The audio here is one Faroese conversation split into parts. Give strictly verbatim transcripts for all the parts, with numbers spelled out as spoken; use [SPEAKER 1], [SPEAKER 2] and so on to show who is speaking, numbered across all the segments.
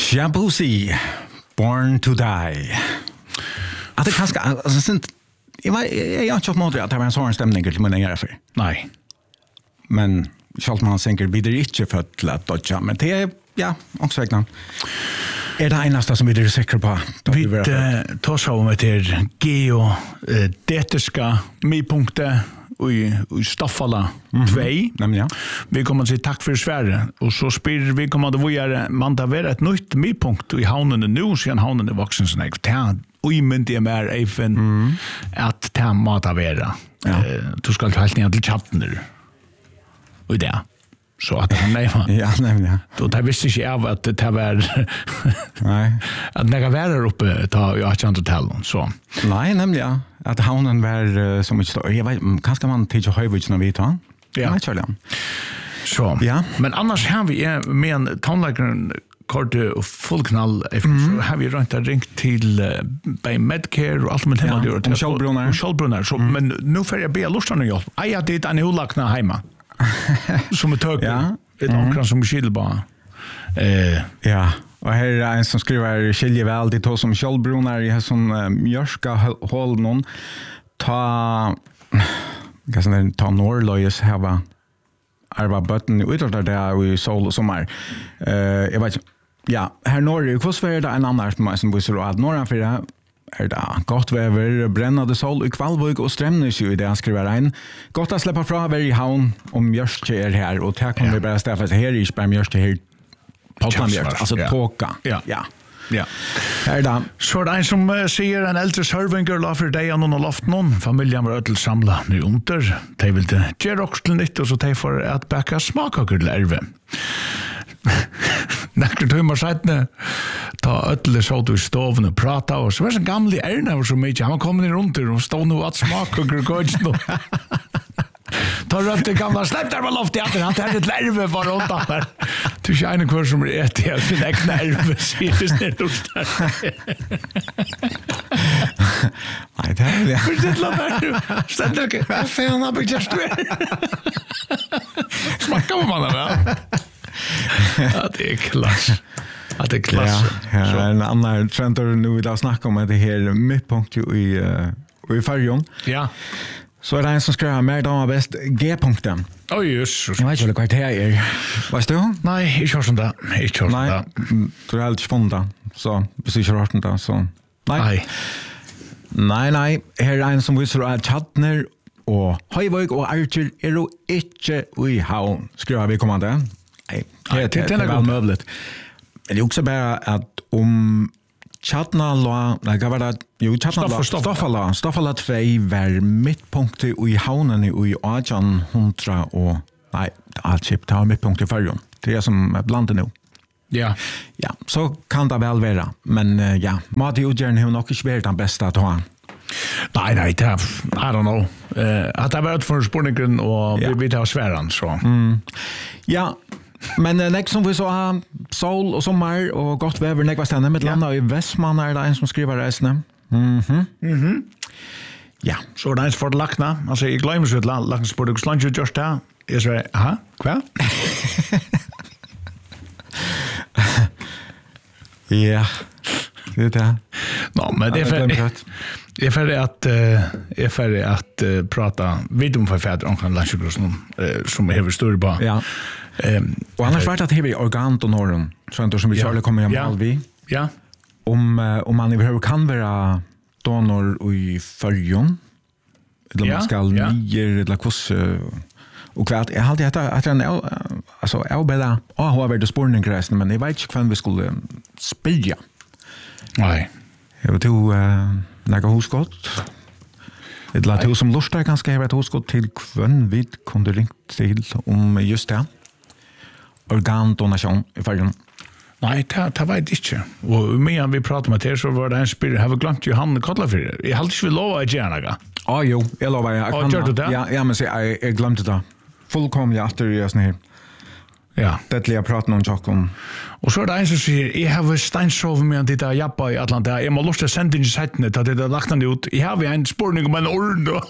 [SPEAKER 1] Shabuzi, Born to Die. Att det kanske alltså sent jag var jag har inte fått att det var en sån stämning till min egen för. Nej. Men skall man tänker vidare inte för att dodja men det är ja, också vägna. Är det enaste som vi är säkra på?
[SPEAKER 2] Vi tar så om det geo deterska mi-punkter i Staffala två.
[SPEAKER 1] Nämligen.
[SPEAKER 2] Vi kommer att säga tack för Sverige och så spyr vi kommer att vara man tar vara ett nytt mi-punkt i havnen nu sen havnen är vuxen så nej och i men det mer även att ta mat av era. Du ska helt ner till chatten där. Och där. Så att han nej va.
[SPEAKER 1] Ja, nämligen.
[SPEAKER 2] Då där visste jag att det var
[SPEAKER 1] nej.
[SPEAKER 2] Att när jag var uppe ta jag har inte hotell så.
[SPEAKER 1] Nej, nämligen. Att havnen var som ett jag vet kanske man till Höjvik när vi tar.
[SPEAKER 2] Ja,
[SPEAKER 1] tror
[SPEAKER 2] Så.
[SPEAKER 1] Ja.
[SPEAKER 2] Men annars har vi med en tonläkaren kort och full knall mm. så har vi runt att ringt till uh, by Medcare och allt med hemma
[SPEAKER 1] ja,
[SPEAKER 2] det
[SPEAKER 1] och Kjellbrunnar
[SPEAKER 2] och Kjellbrunnar så mm. men nu får jag be lustarna hjälp. Aj att det är en hulakna hemma. Som ett tök.
[SPEAKER 1] Ja.
[SPEAKER 2] Ett omkring som skillbar. Eh
[SPEAKER 1] ja. Och här är en som skriver skilje väl det som Kjellbrunnar i sån uh, mjörska håll någon ta vad ska det ta norrlöjes här va arva button utöver där i sol och sommar. Eh jag vet ja, här norr i kustfärd en annan som som visar att norran för det är det gott väder, brännande sol i Kvalvik och Strömnäs ju det han skriver en. Gott att släppa fra i havn om mjörske är här och här kommer vi bara stäffa här i spär mjörske här Pottlandmjörk, alltså tåka.
[SPEAKER 2] Ja.
[SPEAKER 1] Ja.
[SPEAKER 2] Ja.
[SPEAKER 1] Här då.
[SPEAKER 2] Så det är en som uh, säger en äldre servinger la för dig någon och loft någon. Familjen var ödel samla nu under. De vill det göra också till nytt och så de får att bäcka smakakor till ärve. Näkter timmar sedan ta ödel så ut i stoven och prata och så var det en gammal ärna och så mycket. Han kom ner runt och stod nu att smakakor gott nu. Ta rönt det gamla släpp där med loft i anden. Han tar ett lärve var runt där. Du är en kvar som är ett i sin egen nerv. Sitter ner och där.
[SPEAKER 1] Nej, det är det.
[SPEAKER 2] För det lär ständer inte. Vad fan har vi just det? Smakar man det va? Ja, det är klass. Ja, det är klass.
[SPEAKER 1] Ja, ja en annan trend nu vill jag snacka om det här mittpunkt i i Färjön.
[SPEAKER 2] Ja.
[SPEAKER 1] Så är det en som skriver mer damer bäst G-punkten.
[SPEAKER 2] Oj, just.
[SPEAKER 1] Jag vet inte vad det här är. Vet du?
[SPEAKER 2] Nej, jag kör sånt där. Jag kör sånt där.
[SPEAKER 1] Nej, du har aldrig funnit det. Så, precis jag har hört det. Så, nej.
[SPEAKER 2] Nej.
[SPEAKER 1] Nej, nej. Här är en som visar att Tjattner och Höjvik och Archer är då inte i havn. Skriver vi kommande. Nej, det är väl möjligt. Men det är också bara att om Tjattna la, nej, vad var det? Jo, Tjattna la, Staffala, Staffala två var mittpunkter i havnen i arton hundra och, nej, Alchip tar mittpunkter i Färjön. Det är som blandat nu.
[SPEAKER 2] Ja.
[SPEAKER 1] Ja, så kan det väl vara. Men uh, ja, Mati Udjern har nog inte varit den bästa att ha.
[SPEAKER 2] Nej, nej, det är, I don't know. Uh, att det var ett för spårningen och ja. vi, vi tar sväran, så.
[SPEAKER 1] Mm. Ja, men uh, nästa som vi sa, sol och sommar och gott väder nästa ständigt med landa i Västman är det en som skriver resten. Mhm.
[SPEAKER 2] Mhm.
[SPEAKER 1] Ja,
[SPEAKER 2] så det är för lackna. Alltså jag glömmer så att lackna spår du slange just där. Jag säger, aha, kvar?
[SPEAKER 1] ja. Det är det.
[SPEAKER 2] No, men det är för det är för att är för att uh, prata vid om förfärd om kan lunchgrossen uh, som är över stor på.
[SPEAKER 1] Ja. Ehm och annars vart att heavy organ och norren så inte som vi skulle komma hem allvi.
[SPEAKER 2] Ja.
[SPEAKER 1] Om uh, om man över kan vara donor i Färjön. Eller man ska nyer eller kurs och kvart jag hade detta att en alltså är bättre och har varit spårning resten men jag vet inte kvän vi skulle spela.
[SPEAKER 2] Nej.
[SPEAKER 1] Jag vet du uh, några husgott. Det lät ju som lustar ganska ha ett husgott till kvän vid kunde ringt till om just det. Organdonation i Färjön.
[SPEAKER 2] Nej, det, det vet jag inte. Och medan vi pratade med det så var det en spyr. Jag har glömt ju han kolla för det. Jag hade inte vill lova att göra något.
[SPEAKER 1] Ja, jo. Jag lovar. Jag
[SPEAKER 2] kan. Gör du det?
[SPEAKER 1] Ja, ja men så, jag, jag glömde det. Fullkomligt efter jag sån här.
[SPEAKER 2] Ja.
[SPEAKER 1] Det är prata om chocken.
[SPEAKER 2] Och så är det en som säger, jag har steinsov med att titta jappa i Atlanta. Jag må lust att sända in i sätten att det är lagt han ut. Jag har en spårning om en ord då.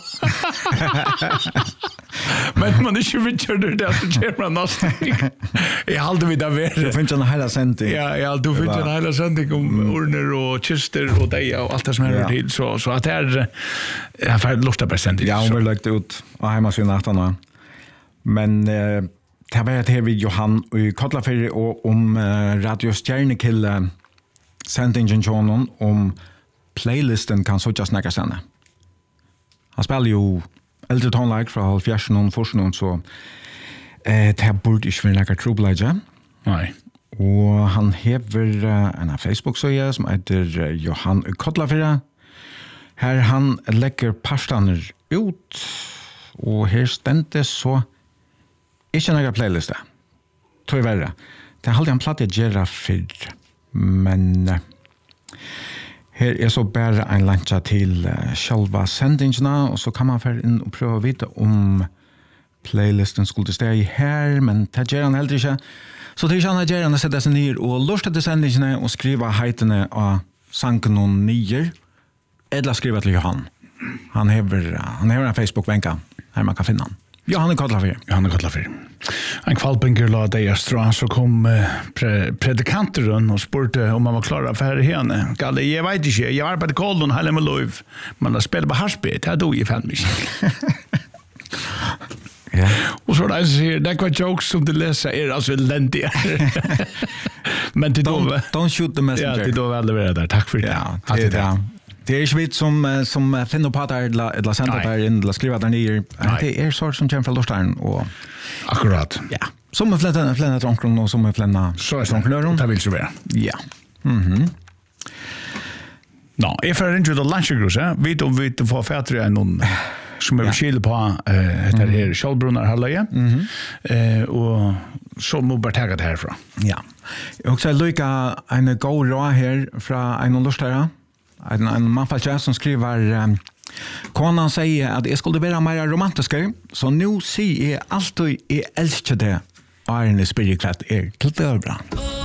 [SPEAKER 2] Men man är inte vittjörd det att det ger man nästan. Jag har aldrig vid det värre.
[SPEAKER 1] Det finns en hela sändning.
[SPEAKER 2] Ja, ja, du finns en hela sändning om ordner och kister och deja och allt det som är tid. Så, så att det är, jag har lust att bara sända in.
[SPEAKER 1] Ja, hon har lagt ut av hemmasyn aftan. Men eh, det var det vid Johan i Kotlaferi och om uh, Radio Stjärnekille sändningen Johanon om playlisten kan så just snacka sen. Han spelar ju äldre tonlike från halvfjärsen och forskning så eh det borde inte vara några trouble.
[SPEAKER 2] Nej.
[SPEAKER 1] Och han hever uh, en Facebook-sida som heter uh, Johan i Kotlaferi. Här han lägger parstaner ut och här ständes så ikke noen playliste. Tror jeg verre. Det er alltid en platt jeg gjør for. Men uh, her er så bare en lansja til uh, selva sendingene, og så kan man føre inn og prøve å vite om playlisten skulle stå her, men det gjør han heller ikke. Så det er ikke han gjør han å sette seg ned og lorte til sendingene og skrive heitene av sanken og nier, eller skrive til Johan. Han hever, han hever en Facebook-venka her man kan finne han. Johan i Kotlaferi.
[SPEAKER 2] Johan i Kotlaferi. En kvalpenker la deg i Astran, så kom uh, pre predikanteren og spurte om han var klar for henne. Galle, jeg vet ikke, jeg arbeider i Kolden hele med lov, men jeg spiller på harspet, det er du i fem ikke.
[SPEAKER 1] Ja.
[SPEAKER 2] Og så er det en som sier, det er hva jokes som du leser er altså elendige. Men til
[SPEAKER 1] Don't,
[SPEAKER 2] då...
[SPEAKER 1] don't shoot the messenger.
[SPEAKER 2] Ja, til då vel levere der. Takk for det.
[SPEAKER 1] Ja, det er det. Det er ikke vi som, som finner på det eller, eller sender det inn, eller skriver det ned. Det er sår som kommer fra Lortaren. Og,
[SPEAKER 2] akkurat.
[SPEAKER 1] Ja, som er flenne, flenne tronkron, og som er flenne
[SPEAKER 2] tronkronøren. Det vil så være.
[SPEAKER 1] Ja. Mhm.
[SPEAKER 2] Nå, jeg får ringe ut av lunsjegrus, ja. Vet om vi får fætre enn noen som er skille på uh, etter mm. her Kjallbrunnar halvøye. Mm -hmm. uh, og så må bare ta det herfra.
[SPEAKER 1] Ja. Jeg også lykke en god råd her fra en av Lortaren. En, en mannfall som skriver um, konan sier at jeg skulle være mer romantisk, så nå sier jeg alltid jeg elsker det og er en spirrekvett er til det bra.